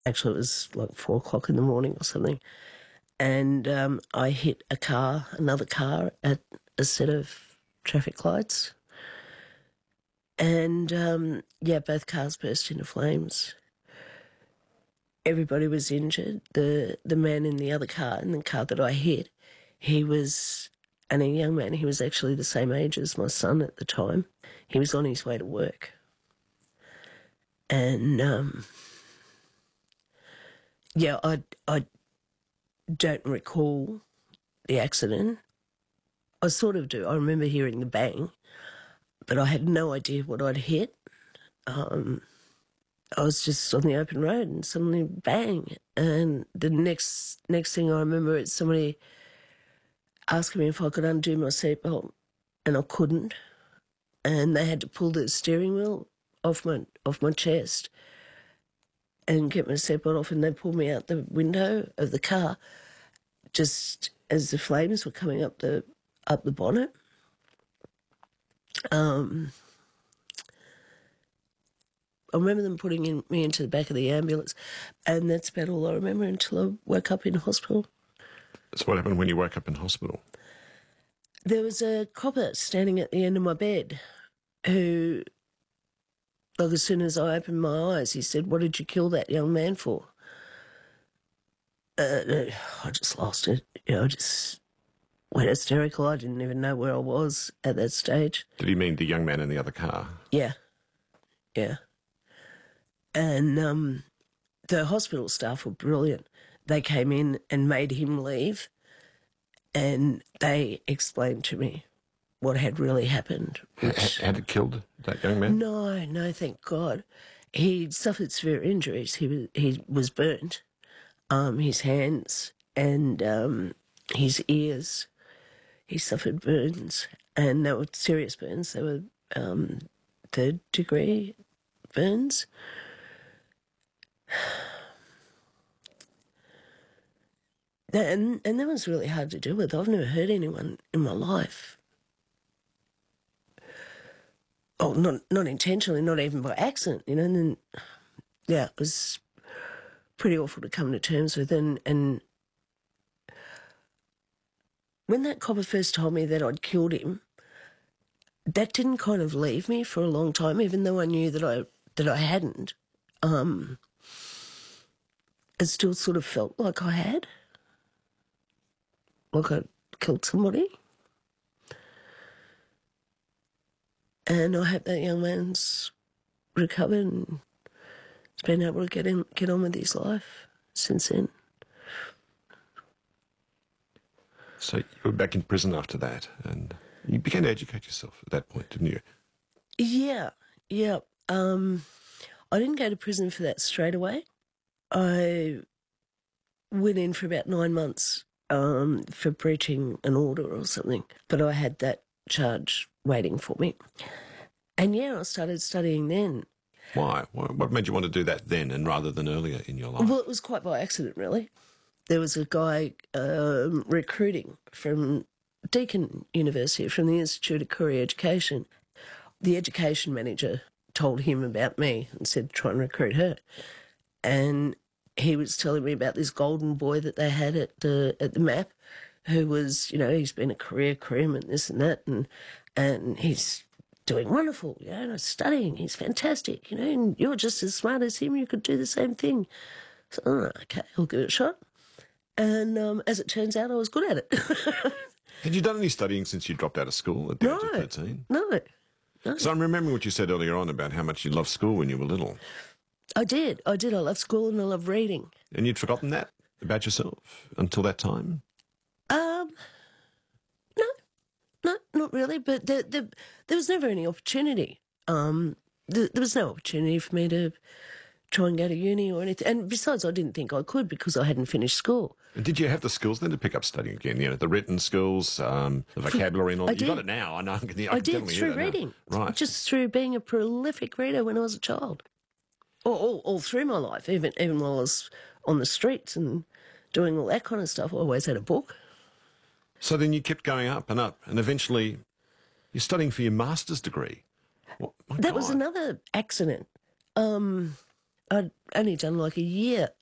Actually, it was like 4 o'clock in the morning or something. And I hit another car at a set of traffic lights. And, both cars burst into flames. Everybody was injured. The man in the other car, in the car that I hit, he was, and a young man, he was actually the same age as my son at the time. He was on his way to work. And, I don't recall the accident. I sort of do. I remember hearing the bang, but I had no idea what I'd hit. I was just on the open road and suddenly bang. And the next thing I remember is somebody asking me if I could undo my seatbelt, and I couldn't. And they had to pull the steering wheel off my chest and get my seatbelt off, and they pulled me out the window of the car just as the flames were coming up the bonnet. I remember them putting me into the back of the ambulance, and that's about all I remember until I woke up in hospital. So what happened when you woke up in hospital? There was a copper standing at the end of my bed who, like, as soon as I opened my eyes, he said, "What did you kill that young man for?" I just lost it. I just went hysterical. I didn't even know where I was at that stage. Did he mean the young man in the other car? Yeah. And the hospital staff were brilliant. They came in and made him leave, and they explained to me what had really happened. Had it killed that young man? No, thank God. He suffered severe injuries. He was burnt, his hands and his ears. He suffered burns, and they were serious burns. They were third-degree burns. And that was really hard to deal with. I've never hurt anyone in my life. Oh, not intentionally, not even by accident, And then, it was pretty awful to come to terms with. And when that copper first told me that I'd killed him, that didn't kind of leave me for a long time, even though I knew that I hadn't. It still sort of felt like I had. Like I killed somebody. And I hope that young man's recovered and has been able to get on with his life since then. So you were back in prison after that, and you began to educate yourself at that point, didn't you? Yeah. I didn't go to prison for that straight away. I went in for about 9 months for breaching an order or something, but I had that charge waiting for me. And I started studying then. Why? What made you want to do that then and rather than earlier in your life? Well, it was quite by accident, really. There was a guy recruiting from Deakin University, from the Institute of Career Education. The education manager told him about me and said, try and recruit her. And he was telling me about this golden boy that they had at the MAP, who was, he's been a career careerman, this and that, and he's doing wonderful, studying, he's fantastic, and you're just as smart as him, you could do the same thing. So, okay, I'll give it a shot. And as it turns out, I was good at it. Had you done any studying since you dropped out of school at the age of 13? No. So I'm remembering what you said earlier on about how much you loved school when you were little. I did. I loved school and I loved reading. And you'd forgotten that about yourself until that time? No, not really. But there was never any opportunity. There was no opportunity for me to try and go to uni or anything. And besides, I didn't think I could because I hadn't finished school. And did you have the skills then to pick up studying again? The written skills, the vocabulary and all. You got it now. I know. I did through reading. Right. Just through being a prolific reader when I was a child. All through my life, even while I was on the streets and doing all that kind of stuff, I always had a book. So then you kept going up, and eventually you're studying for your master's degree. That was another accident. I'd only done like a year